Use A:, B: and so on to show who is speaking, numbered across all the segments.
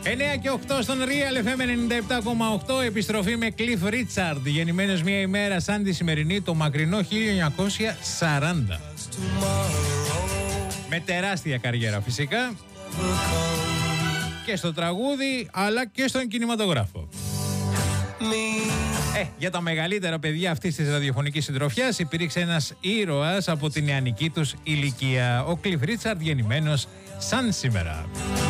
A: 9 και 8 στον Real FM 97,8. Επιστροφή με Cliff Richard. Γεννημένος μια ημέρα σαν τη σημερινή, το μακρινό 1940. Με τεράστια καριέρα φυσικά. Και στο τραγούδι αλλά και στον κινηματογράφο. Για τα μεγαλύτερα παιδιά αυτής της ραδιοφωνικής συντροφιάς υπήρξε ένας ήρωας από την νεανική τους ηλικία. Ο Cliff Richard, γεννημένος σαν σήμερα.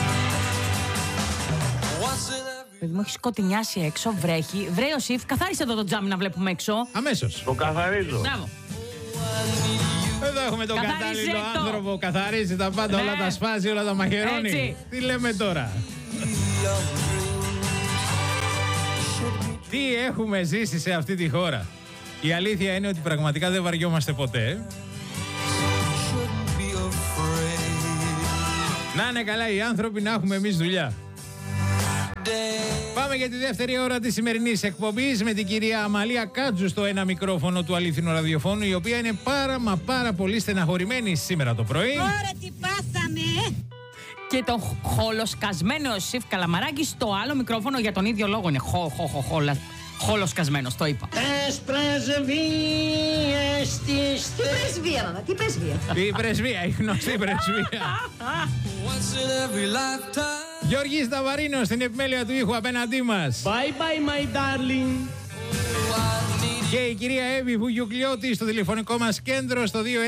B: Παιδί μου, έχει σκοτεινιάσει έξω, βρέχει. Βρέει ο Σιφ, καθάρισε εδώ το τζάμι να βλέπουμε έξω.
A: Αμέσως.
C: Το καθαρίζω.
B: Μπράβο.
A: Εδώ έχουμε τον κατάλληλο άνθρωπο. Καθαρίζει τα πάντα, όλα τα σπάζει, όλα τα μαχαιρώνει.
B: Έτσι.
A: Τι λέμε τώρα. Τι έχουμε ζήσει σε αυτή τη χώρα. Η αλήθεια είναι ότι πραγματικά δεν βαριόμαστε ποτέ. Να είναι καλά οι άνθρωποι, να έχουμε εμείς δουλειά. Πάμε για τη δεύτερη ώρα της σημερινής εκπομπής με την κυρία Αμαλία Κάτζου στο ένα μικρόφωνο του αλήθινου ραδιοφώνου, η οποία είναι πάρα πολύ στεναχωρημένη σήμερα το πρωί.
D: Ωραία, τι πάθαμε!
B: Και τον χολοσκασμένο Σιφ Καλαμαράκη στο άλλο μικρόφωνο για τον ίδιο λόγο είναι. Χολοσκασμένος, το είπα.
D: Τις πρεσβείες της... Τι πρεσβεία, μάνα, τι πρεσβεία?
A: Η πρεσβεία, η γνωστή πρεσβεία. Γιώργης Δαβαρίνος στην επιμέλεια του ήχου απέναντί μας.
E: Bye bye my darling.
A: Και η κυρία Εύη Βουγιουκλιώτη στο τηλεφωνικό μας κέντρο στο 211-200-8200.
F: Εγώ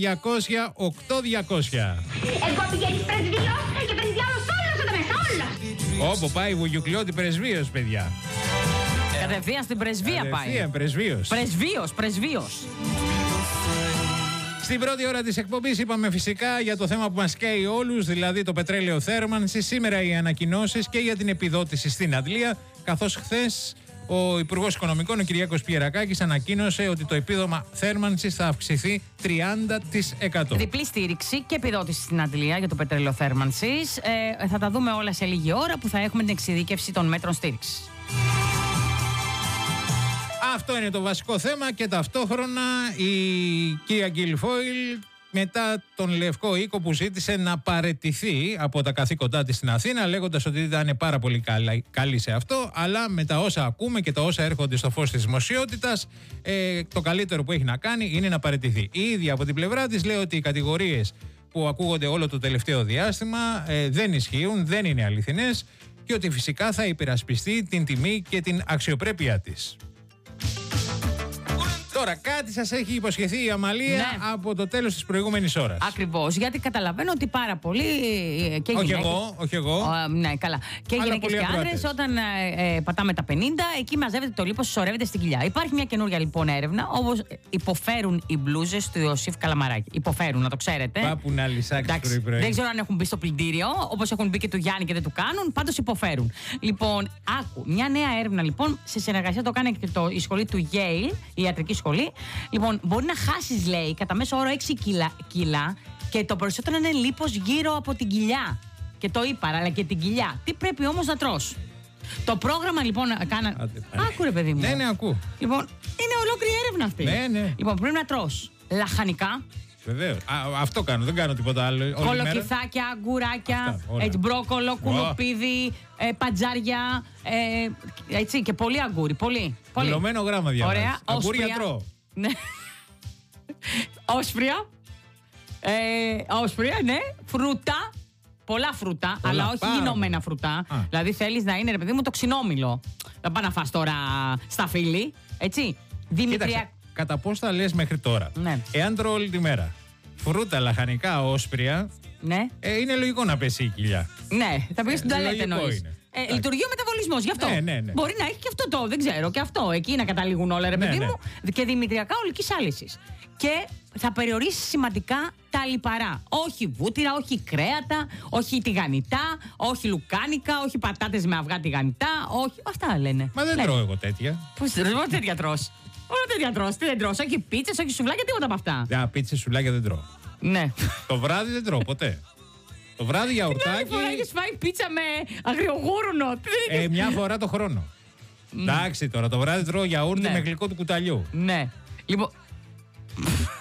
F: πηγαίνεις πρεσβείο και πρεσβειώνω όλος εδώ μέσα, όλος.
A: Όπου πάει η Βουγιουκλιώτη πρεσβείος, παιδιά.
B: Κατευθείαν στην πρεσβεία πάει. Πρεσβείος.
A: Στην πρώτη ώρα της εκπομπής είπαμε φυσικά για το θέμα που μας καίει όλους, δηλαδή το πετρέλαιο θέρμανσης. Σήμερα οι ανακοινώσεις και για την επιδότηση στην Αντλία, καθώς χθες ο Υπουργός Οικονομικών, ο Κυριάκος Πιερακάκης, ανακοίνωσε ότι το επίδομα θέρμανσης θα αυξηθεί 30%.
B: Διπλή στήριξη και επιδότηση στην Αντλία για το πετρέλαιο θέρμανσης. Θα τα δούμε όλα σε λίγη ώρα που θα έχουμε την εξειδίκευση των μέτρων στήριξης.
A: Αυτό είναι το βασικό θέμα και ταυτόχρονα η κυρία Γκίλφόιλ, μετά τον Λευκό Οίκο που ζήτησε να παραιτηθεί από τα καθήκοντά της στην Αθήνα, λέγοντας ότι ήταν πάρα πολύ καλή σε αυτό, αλλά με τα όσα ακούμε και τα όσα έρχονται στο φως της δημοσιότητας, το καλύτερο που έχει να κάνει είναι να παραιτηθεί. Η ίδια από την πλευρά της λέει ότι οι κατηγορίες που ακούγονται όλο το τελευταίο διάστημα δεν ισχύουν, δεν είναι αληθινές και ότι φυσικά θα υπερασπιστεί την τιμή και την αξιοπρέπειά της. Τώρα, κάτι σας έχει υποσχεθεί η Αμαλία από το τέλος της προηγούμενης ώρας.
B: Ακριβώς, γιατί καταλαβαίνω ότι πάρα πολλοί και γυναίκες...
A: Όχι εγώ.
B: Ναι, καλά. Και γυναίκες και άντρες, όταν πατάμε τα 50, εκεί μαζεύεται το λίπος, σωρεύεται στην κοιλιά. Υπάρχει μια καινούργια λοιπόν έρευνα, όπως υποφέρουν οι μπλούζες του Ιωσήφ Καλαμαράκη. Υποφέρουν, να το ξέρετε.
A: Πάπου να λυσάξει πρωί-πρωί.
B: Δεν ξέρω αν έχουν μπει στο πλυντήριο, όπως έχουν μπει και του Γιάννη και δεν του κάνουν, πάντως υποφέρουν. Λοιπόν, άκου, μια νέα έρευνα λοιπόν, σε συνεργασία το κάνει και η σχολή του Yale, η ιατρική σχολή. Λοιπόν, μπορεί να χάσεις, λέει, κατά μέσο όρο 6 κιλά και το περισσότερο είναι λίπος γύρω από την κοιλιά. Και το είπα, αλλά και την κοιλιά. Τι πρέπει όμως να τρως? Το πρόγραμμα λοιπόν Άκου ρε παιδί μου.
A: Ναι, ακού.
B: Λοιπόν, είναι ολόκληρη έρευνα αυτή.
A: Ναι.
B: Λοιπόν, πρέπει να τρως λαχανικά.
A: Βεβαίως. Αυτό κάνω, δεν κάνω τίποτα άλλο.
B: Κολοκυθάκια, αγκουράκια, μπρόκολο, κουνουπίδι, πατζάρια. Έτσι, και πολύ αγκούρι. Πολύ.
A: Δηλωμένο γράμμα διαβάζεις.
B: Ωραία.
A: Αγκούρια τρώω.
B: Ναι. Όσπρια, ναι. Φρούτα. Πολλά φρούτα, αλλά όχι γινωμένα φρούτα. Δηλαδή θέλεις να είναι, ρε παιδί μου, το ξινόμηλο. Δεν πάει να φας τώρα σταφύλι. Έτσι.
A: Κοίταξε, κατά πώς θα λες μέχρι τώρα.
B: Ναι.
A: Εάν τρώω όλη τη μέρα φρούτα, λαχανικά, όσπρια,
B: ναι.
A: Είναι λογικό να πέσει η κοιλιά.
B: Ναι, θα πήγες στην τουαλέτα εννοείς. Λειτουργεί ο μεταβολισμός, γι' αυτό.
A: Ναι.
B: Μπορεί να έχει και αυτό το, δεν ξέρω, και αυτό. Εκεί να καταλήγουν όλα, ρε παιδί μου. Και δημητριακά ολικής άλυσης. Και θα περιορίσει σημαντικά τα λιπαρά. Όχι βούτυρα, όχι κρέατα, όχι τηγανιτά, όχι λουκάνικα, όχι πατάτες με αυγά τηγανιτά, όχι. Αυτά λένε.
A: Μα δεν τρώω εγώ τέτοια.
B: Πώς τέτοια τρως? Όλα τέτοια τρως. Τι δεν τρως? Όχι πίτσες, όχι σουβλάκια, τίποτα από αυτά.
A: Πίτσες, σουβλάκια δεν τρώω.
B: Ναι.
A: Το βράδυ δεν τρώω ποτέ. Το βράδυ γιαουρτάκι.
B: Την άλλη φορά έχεις φάει πίτσα με αγριογούρουνο.
A: Μια φορά το χρόνο. Εντάξει τώρα, το βράδυ τρώω γιαούρτι με γλυκό του κουταλιού.
B: Ναι. Λοιπόν.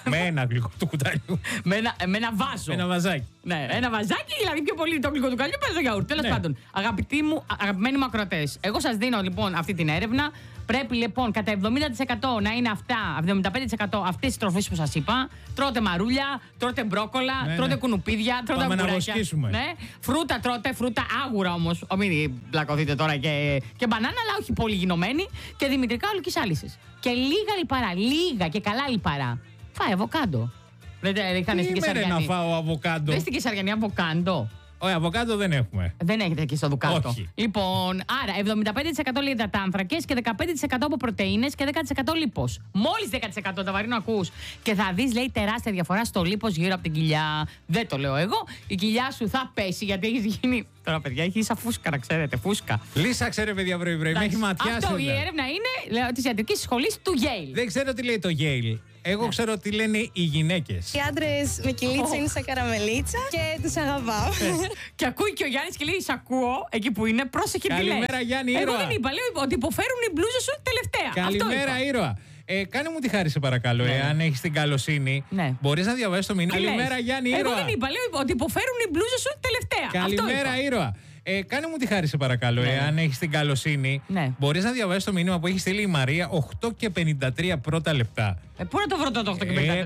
A: Με ένα γλυκό του κουταλιού.
B: με ένα βάζο.
A: Ένα βαζάκι.
B: Ναι, ένα βαζάκι, δηλαδή πιο πολύ το γλυκό του κουταλιού, πέρα το γιαούρτι. Τέλος πάντων, αγαπημένοι μου ακροατές, εγώ σας δίνω λοιπόν αυτή την έρευνα. Πρέπει λοιπόν κατά 70% να είναι αυτά, 75% αυτές οι τροφές που σας είπα. Τρώτε μαρούλια, τρώτε μπρόκολα, τρώτε κουνουπίδια, τρώτε αγκουράκια. Ναι. Φρούτα τρώτε, φρούτα άγουρα όμως. Μην πλακωθείτε τώρα και μπανάνα, αλλά όχι πολύ γινωμένη. Και δημητρικά ολικής άλυσης. Και λίγα λιπαρά, λίγα και καλά λιπαρά. Φάει αβοκάντο. Δεν είχαν στην Κεσαριανή.
A: Να φάω αβοκάντο.
B: Δεν στην Κεσαριανή αβοκάντο.
A: Όχι, αβοκάντο δεν έχουμε.
B: Δεν έχετε εκεί στο Δουκάτο.
A: Όχι.
B: Λοιπόν, άρα 75% λέει υδατάνθρακες και 15% από πρωτεΐνες και 10% λίπος. Μόλις 10% τα βαρύνω ακούς. Και θα δεις, λέει, τεράστια διαφορά στο λίπος γύρω από την κοιλιά. Δεν το λέω εγώ. Η κοιλιά σου θα πέσει γιατί έχεις γίνει. Τώρα, παιδιά, έχει σαν φούσκα, να ξέρετε. Φούσκα.
A: Λύσαξε ρε παιδιά, πρωί-πρωί. Με έχει ματιάσει.
B: Αυτό η έρευνα είναι τη ιατρικής σχολής του Yale.
A: Δεν ξέρω τι λέει το Yale. Εγώ ξέρω τι λένε οι γυναίκες.
C: Οι άντρες με κυλίτσα είναι σαν καραμελίτσα και τους αγαπάω.
B: Και ακούει και ο Γιάννης και λέει: σ' ακούω εκεί που είναι, πρόσεχε τι λες.
A: Καλημέρα, Γιάννη, ήρωα.
B: Εγώ δεν είπα, λέω ότι υποφέρουν οι μπλούζες σου τελευταία.
A: Καλημέρα, ήρωα. Κάνε μου τη χάρη, σε παρακαλώ, εάν έχεις την καλοσύνη.
B: Ναι.
A: Μπορείς να διαβάσεις το μήνυμα. Καλημέρα, Γιάννη, ήρωα.
B: Εγώ δεν είπα, λέω ότι υποφέρουν οι μπλούζες σου τελευταία.
A: Καλημέρα, ήρωα. Κάνε μου τη χάρη, σε παρακαλώ, εάν έχεις την καλοσύνη.
B: Ναι.
A: Μπορείς να διαβάσεις το μήνυμα που έχει στείλει η Μαρία 8 και 53 πρώτα λεπτά.
B: Πού να το βρω το 8 και 53.